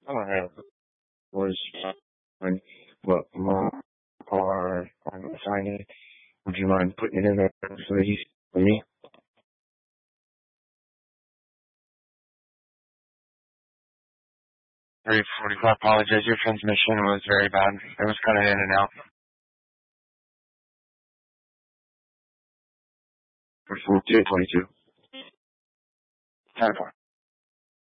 I was on what mom or on signing. Would you mind putting it in there, please, for me? 345. Apologize. Your transmission was very bad. It was kind of in and out. For 222. 10-4.